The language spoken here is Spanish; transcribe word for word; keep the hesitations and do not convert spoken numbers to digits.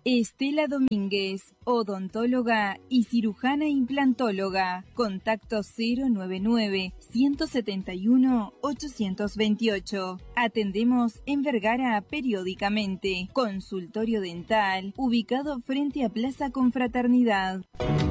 Estela Domínguez, odontóloga y cirujana implantóloga. Contacto cero nueve nueve, uno siete uno, ocho dos ocho. Atendemos en Vergara periódicamente. Consultorio dental, ubicado frente a Plaza Confraternidad.